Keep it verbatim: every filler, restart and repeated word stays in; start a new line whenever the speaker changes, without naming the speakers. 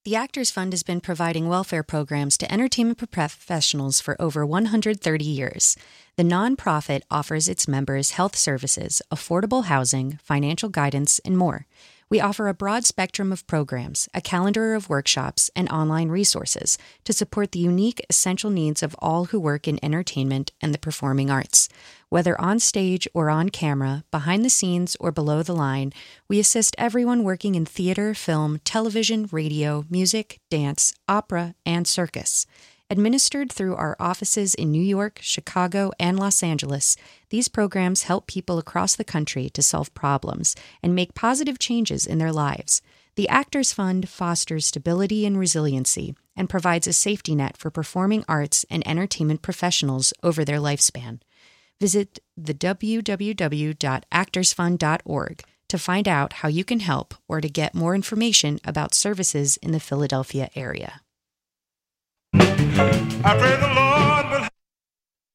The Actors Fund has been providing welfare programs to entertainment professionals for over one hundred thirty years. The nonprofit offers its members health services, affordable housing, financial guidance, and more. We offer a broad spectrum of programs, a calendar of workshops, and online resources to support the unique, essential needs of all who work in entertainment and the performing arts. Whether on stage or on camera, behind the scenes or below the line, we assist everyone working in theater, film, television, radio, music, dance, opera, and circus. Administered through our offices in New York, Chicago, and Los Angeles, these programs help people across the country to solve problems and make positive changes in their lives. The Actors Fund fosters stability and resiliency and provides a safety net for performing arts and entertainment professionals over their lifespan. Visit the w w w dot actors fund dot org to find out how you can help or to get more information about services in the Philadelphia area.
I pray the Lord.